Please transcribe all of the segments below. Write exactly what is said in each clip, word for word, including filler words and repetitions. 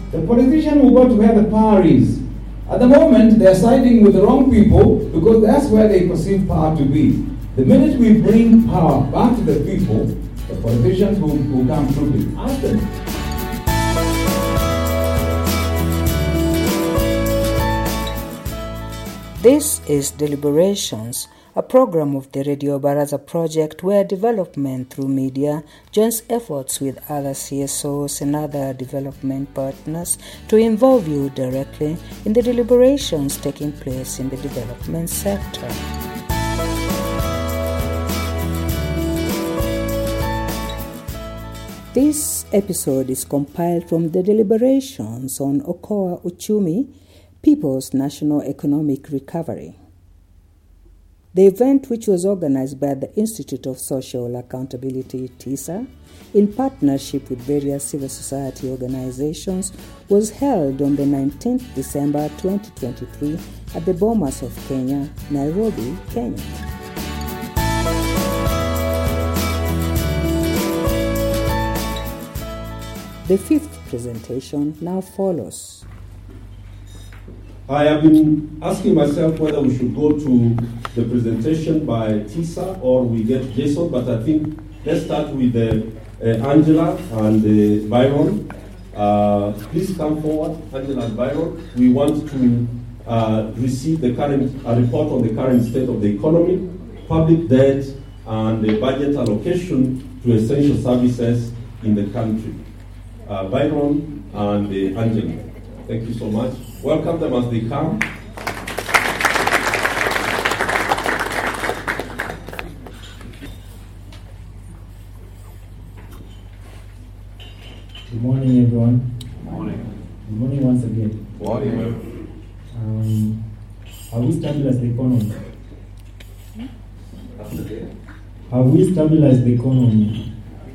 The politician will go to where the power is. At the moment, they're siding with the wrong people because that's where they perceive power to be. The minute we bring power back to the people, the politicians will, will come through it. Ask them. This is Deliberations, a program of the Radio Baraza project where development through media joins efforts with other C S Os and other development partners to involve you directly in the deliberations taking place in the development sector. This episode is compiled from the deliberations on Okoa Uchumi, People's National Economic Recovery. The event, which was organized by the Institute of Social Accountability, TISA, in partnership with various civil society organizations, was held on the nineteenth of December twenty twenty-three at the Bomas of Kenya, Nairobi, Kenya. The fifth presentation now follows. I have been asking myself whether we should go to the presentation by Tisa or we get Jason, but I think let's start with uh, uh, Angela and uh, Byron. Uh, please come forward, Angela and Byron. We want to uh, receive the current a report on the current state of the economy, public debt, and the budget allocation to essential services in the country. Uh, Byron and uh, Angela, thank you so much. Welcome them as they come. Good morning, everyone. Good morning. Good morning once again. Good morning. Um, have we stabilized the economy? Have we stabilized the economy?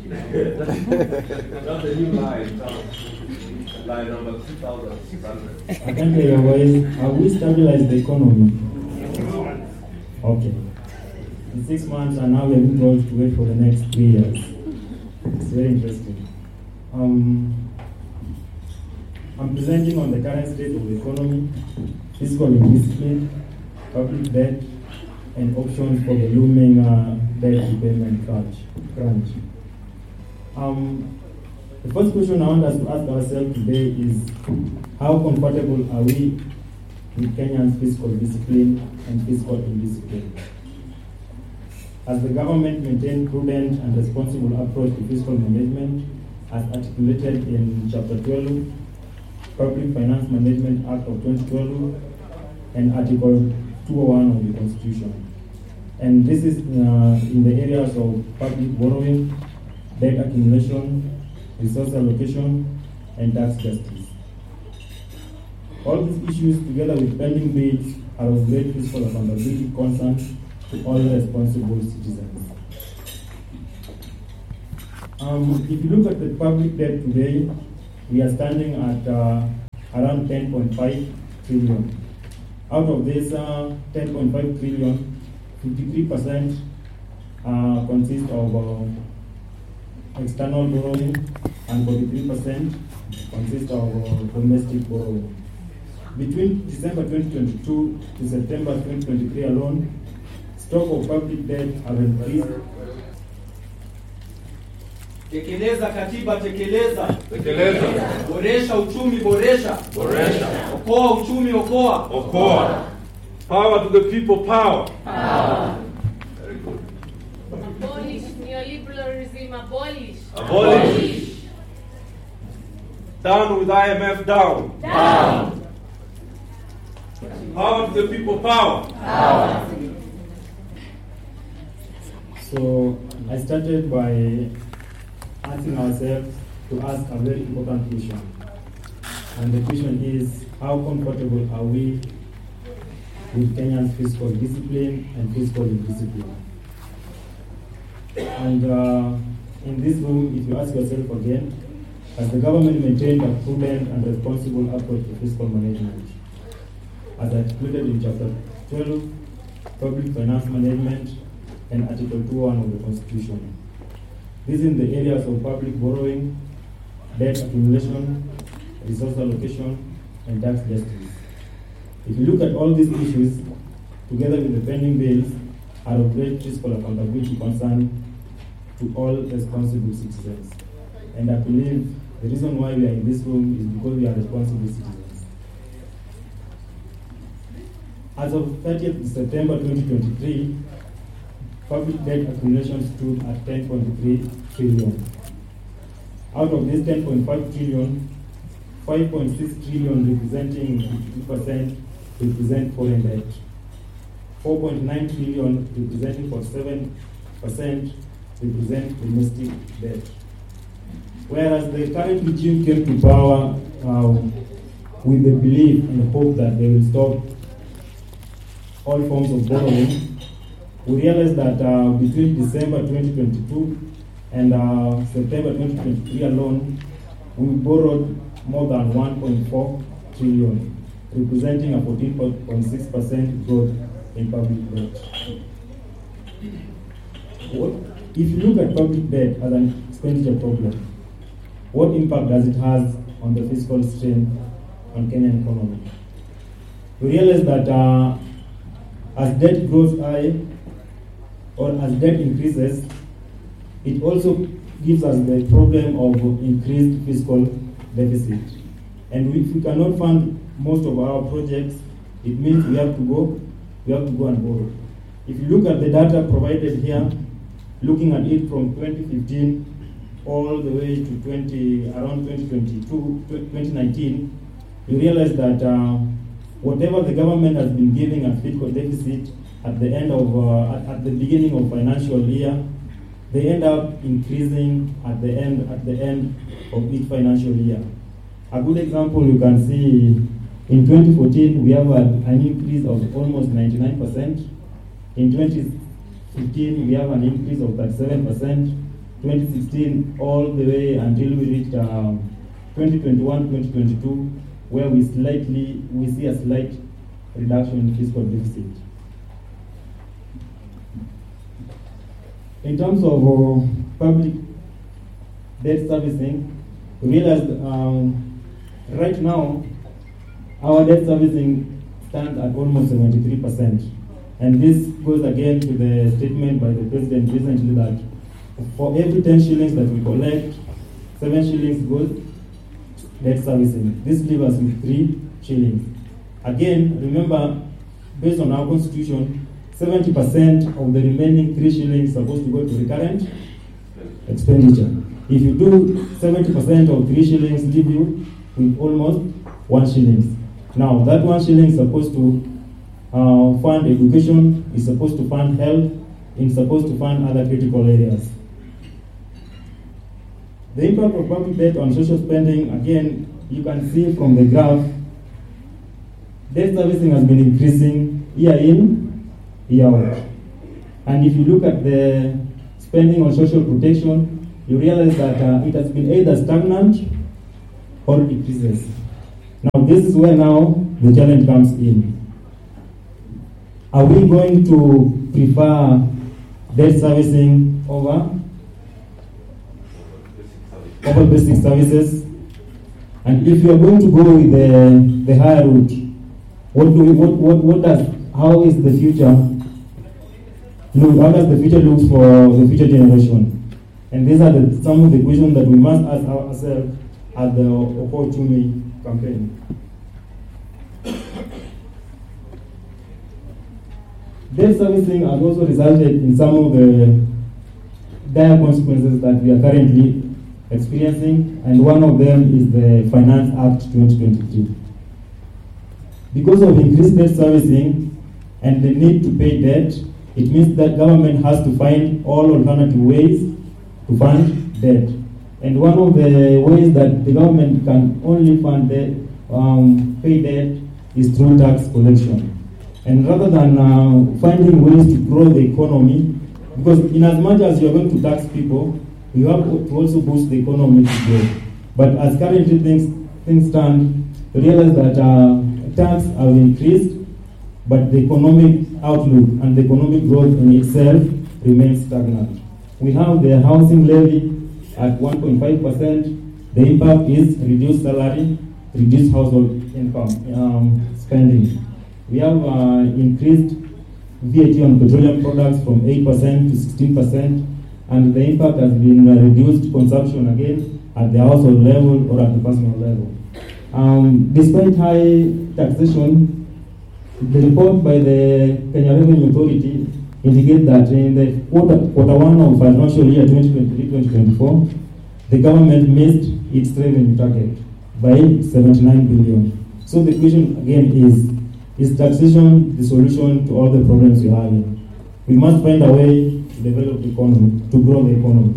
That's a new line. Line number two thousand six hundred. I can't hear your voice. Have we stabilized the economy? Okay. In six months, and now we are being told to wait for the next three years. It's very interesting. Um, I'm presenting on the current state of the economy, fiscal discipline, public debt, and options for the looming uh, debt repayment crunch. crunch. Um, The first question I want us to ask ourselves today is, how comfortable are we with Kenyan's fiscal discipline and fiscal indiscipline? As the government maintains prudent and responsible approach to fiscal management, as articulated in Chapter twelve, Public Finance Management Act of twenty twelve, and Article two oh one of the Constitution. And this is uh, in the areas of public borrowing, debt accumulation, resource allocation, and tax justice. All these issues, together with pending bills, are of great fiscal accountability concern to all responsible citizens. Um, if you look at the public debt today, we are standing at uh, around ten point five trillion. Out of this uh, ten point five trillion, fifty-three percent uh, consist of uh, external borrowing, and forty-three percent consist of uh, domestic borrowing. Between December twenty twenty-two to September twenty twenty-three alone, stock of public debt have increased. Tekeleza katiba, tekeleza. Tekeleza. Boresha uchumi, boresha. Boresha. Okoa uchumi, okoa. Okoa. Power to the people, power. Power. Very good. Abolish neoliberalism, abolish. Abolish. Down with I M F, down. Down. Power to the people, power. Power. So I started by asking ourselves to ask a very important question. And the question is, how comfortable are we with Kenya's fiscal discipline and fiscal indiscipline? And uh, in this room, if you ask yourself again, has the government maintained a prudent and responsible approach to fiscal management? As articulated in Chapter twelve, Public Finance Management, and Article two oh one of the Constitution. This is in the areas of public borrowing, debt accumulation, resource allocation, and tax justice. If you look at all these issues, together with the pending bills, are of great fiscal accountability concern to all responsible citizens. And I believe the reason why we are in this room is because we are responsible citizens. As of thirtieth September twenty twenty-three, public debt accumulation stood at ten point three trillion. Out of this ten point five trillion, five point six trillion representing fifty percent represent foreign debt. four point nine trillion representing forty-seven percent represent domestic debt. Whereas the current regime came to power uh, with the belief and hope that they will stop all forms of borrowing, we realized that uh, between December twenty twenty-two and uh, September twenty twenty-three alone, we borrowed more than one point four trillion, representing a fourteen point six percent growth in public debt. What, if you look at public debt as an expenditure problem, what impact does it have on the fiscal strain on Kenyan economy? We realize that uh, as debt grows high, or as debt increases, it also gives us the problem of increased fiscal deficit. And if we cannot fund most of our projects, it means we have to go, we have to go and borrow. If you look at the data provided here, looking at it from twenty fifteen all the way to twenty, around twenty twenty-two, twenty nineteen, you realize that uh, whatever the government has been giving as fiscal deficit at the end of, uh, at, at the beginning of financial year, they end up increasing at the end, at the end of each financial year. A good example you can see in twenty fourteen we have a, an increase of almost ninety-nine percent. In twenty fifteen we have an increase of thirty-seven percent. twenty sixteen all the way until we reached um, twenty twenty-one twenty twenty-two, where we slightly we see a slight reduction in fiscal deficit. In terms of uh, public debt servicing, we realized um, right now our debt servicing stands at almost seventy-three percent. And this goes again to the statement by the President recently that for every ten shillings that we collect, seven shillings goes debt servicing. This leaves us with three shillings. Again, remember, based on our constitution, seventy percent of the remaining three shillings is supposed to go to recurrent expenditure. If you do seventy percent of three shillings, leave you with almost one shilling. Now, that one shilling is supposed to uh, fund education, is supposed to fund health, is supposed to fund other critical areas. The impact of public debt on social spending, again, you can see from the graph, debt servicing has been increasing year in, year out. And if you look at the spending on social protection, you realize that uh, it has been either stagnant or decreases. Now, this is where now the challenge comes in. Are we going to prefer debt servicing over over basic services? And if you are going to go with the, the higher route, what do we, what, what, what does, how is the future look, how does the future look for the future generation? And these are the, some of the questions that we must ask ourselves at the Okoa Uchumi campaign. Debt servicing has also resulted in some of the dire consequences that we are currently experiencing, and one of them is the Finance Act twenty twenty-three. Because of increased debt servicing and the need to pay debt, it means that government has to find all alternative ways to fund debt. And one of the ways that the government can only fund debt, um, pay debt is through tax collection. And rather than uh, finding ways to grow the economy, because in as much as you are going to tax people, you have to also boost the economy to grow. But as currently things things stand, you realize that uh, tax have increased, but the economic outlook and the economic growth in itself remains stagnant. We have the housing levy at one point five percent. The impact is reduced salary, reduce household income um, spending. We have uh, increased V A T on petroleum products from eight percent to sixteen percent, and the impact has been uh, reduced consumption again at the household level or at the personal level. Um, despite high taxation, the report by the Kenya Revenue Authority indicates that in the quarter, quarter one of financial year twenty twenty-three twenty twenty-four, the government missed its revenue target by seventy-nine billion. So the question again is, is taxation the solution to all the problems we have? We must find a way to develop the economy, to grow the economy.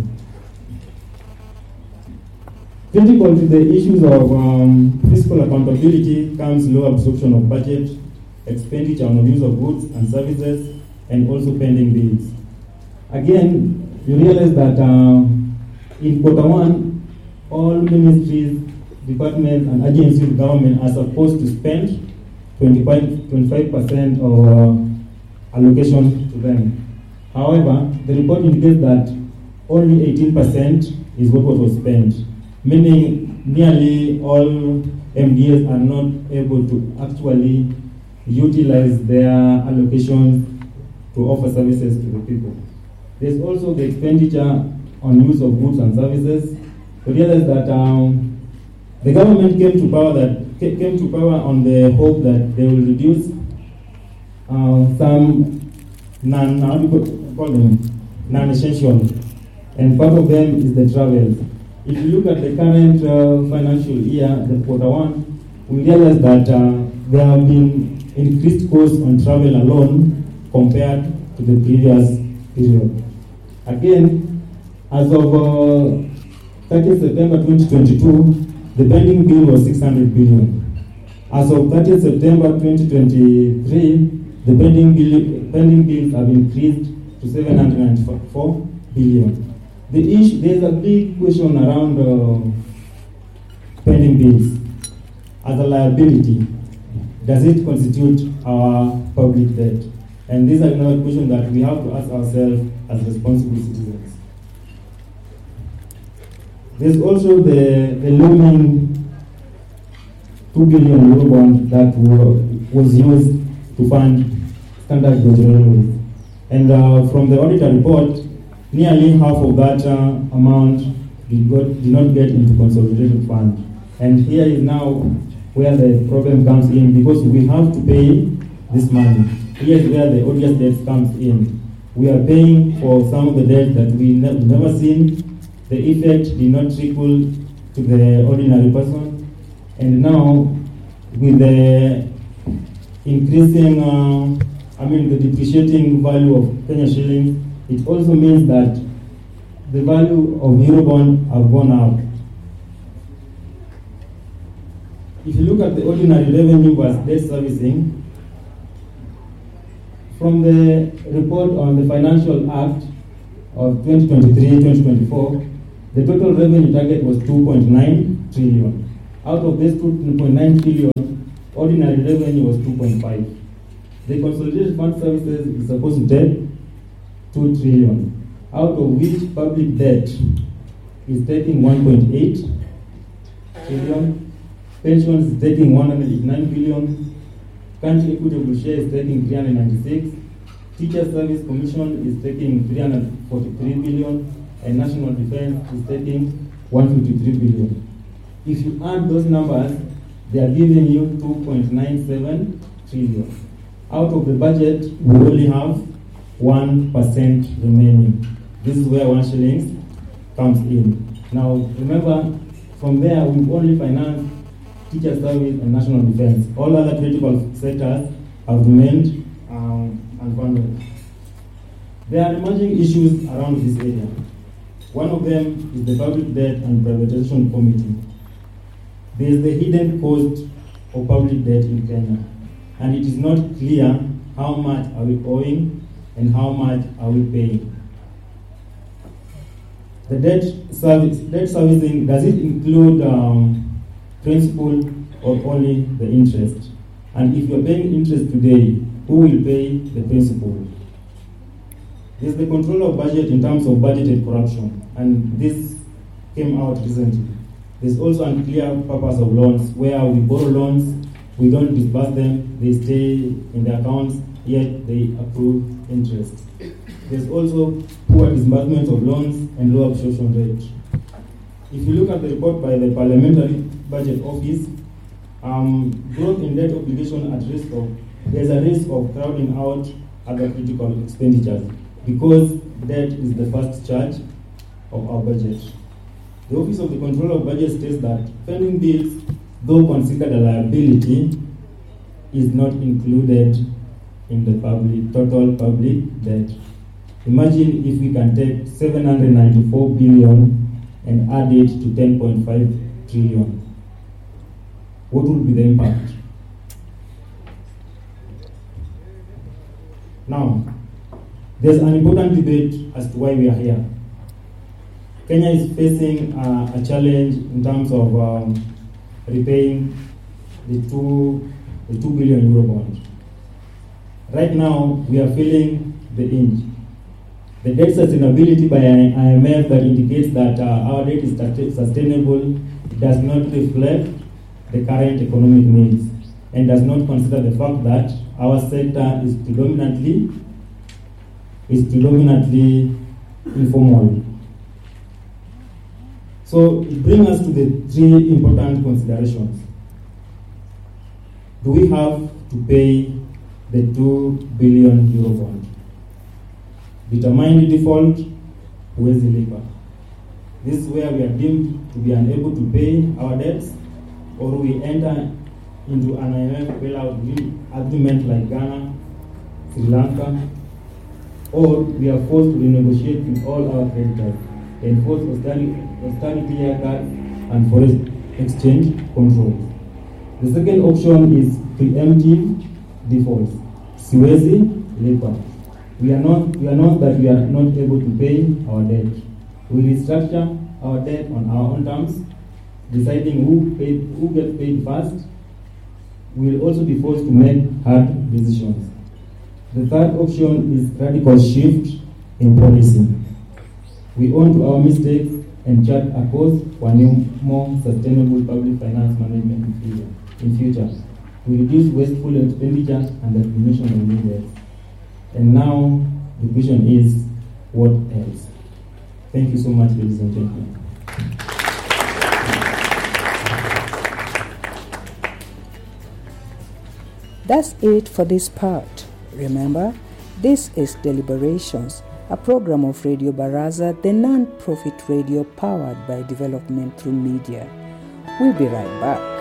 Critical to the issues of um, fiscal accountability comes low absorption of budget, expenditure on the use of goods and services, and also pending bills. Again, you realize that uh, in quarter one, all ministries, departments, and agencies of government are supposed to spend twenty-five percent of uh, allocation to them. However, the report indicates that only eighteen percent is what was spent, meaning nearly all M D As are not able to actually utilize their allocations to offer services to the people. There's also the expenditure on use of goods and services. We realize that um, the government came to power that came to power on the hope that they will reduce uh, some non how do you call them non-essential, and part of them is the travel. If you look at the current uh, financial year, the quarter one, we realize that uh, there have been increased costs on travel alone compared to the previous period. Again, as of uh, thirtieth September twenty twenty-two, the pending bill was six hundred billion. As of thirtieth September twenty twenty-three, the pending, bill, pending bills have increased to seven hundred ninety-four billion. The issue, there's a big question around uh, pending bills. As a liability, does it constitute our public debt? And these are another question that we have to ask ourselves as responsible citizens. There's also the, the looming two billion euro bond that were, was used to fund Standard Gauge Railways. And uh, from the auditor report, nearly half of that uh, amount did, got, did not get into consolidated fund. And here is now where the problem comes in, because we have to pay this money. Here is where the odious debt comes in. We are paying for some of the debt that we ne- never seen. The effect did not trickle to the ordinary person. And now, with the increasing, uh, I mean, the depreciating value of Kenya shilling, it also means that the value of Eurobond have gone up. If you look at the ordinary revenue versus debt servicing, from the report on the Financial Act of twenty twenty-three twenty twenty-four, the total revenue target was two point nine trillion. Out of this two point nine trillion, ordinary revenue was two point five. The consolidated fund services is supposed to take two trillion, out of which public debt is taking one point eight trillion, pensions is taking one hundred eighty-nine billion, country equitable share is taking three hundred ninety-six, teacher service commission is taking three hundred forty-three billion, and national defense is taking one hundred fifty-three billion. If you add those numbers, they are giving you two point nine seven trillion. Out of the budget, we only have one percent remaining. This is where one shillings comes in. Now, remember, from there, we've only financed teacher service and national defense. All other critical sectors have remained um, unfunded. There are emerging issues around this area. One of them is the Public Debt and Privatization Committee. There is the hidden cost of public debt in Kenya, and it is not clear how much are we owing and how much are we paying. The debt service, debt servicing, does it include um, principal or only the interest? And if you're paying interest today, who will pay the principal? There's the control of budget in terms of budgeted corruption, and this came out recently. There's also unclear purpose of loans, where we borrow loans, we don't disburse them, they stay in the accounts, yet they accrue interest. There's also poor disbursement of loans and low absorption rate. If you look at the report by the Parliamentary Budget Office, um, growth in debt obligation at risk of, there's a risk of crowding out other critical expenditures because debt is the first charge of our budget. The Office of the Controller of Budget states that pending bills, though considered a liability, is not included in the public, total public debt. Imagine if we can take seven hundred ninety-four billion and add it to ten point five trillion. What would be the impact? Now, there's an important debate as to why we are here. Kenya is facing uh, a challenge in terms of um, repaying the two, the two billion euro bond. Right now, we are feeling the pinch. The debt sustainability by I M F that indicates that uh, our debt is sustainable does not reflect the current economic needs and does not consider the fact that our sector is predominantly is predominantly informal. So it brings us to the three important considerations. Do we have to pay the two billion euro bond? Determine the default, huwezi lipa. This is where we are deemed to be unable to pay our debts, or we enter into an I M F bailout agreement like Ghana, Sri Lanka, or we are forced to renegotiate with all our creditors, enforce austerity haircuts, and foreign exchange controls. The second option is preemptive defaults. Siwezi lipa. We are not we are not that we are not able to pay our debt. We restructure our debt on our own terms, deciding who paid, who gets paid first. We will also be forced to make hard decisions. The third option is radical shift in policy. We own to our mistakes and chart a course for a new, more sustainable public finance management in future. In future. We reduce wasteful expenditure and accumulation of new debts. And now the question is, what else? Thank you so much, ladies and gentlemen. That's it for this part. Remember, this is Deliberations, a program of Radio Baraza, the non-profit radio powered by development through media. We'll be right back.